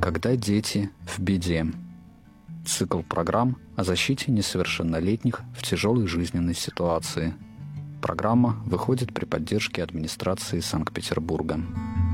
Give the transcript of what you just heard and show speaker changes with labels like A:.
A: Когда дети в беде. Цикл программ о защите несовершеннолетних в тяжелой жизненной ситуации. Программа выходит при поддержке администрации Санкт-Петербурга.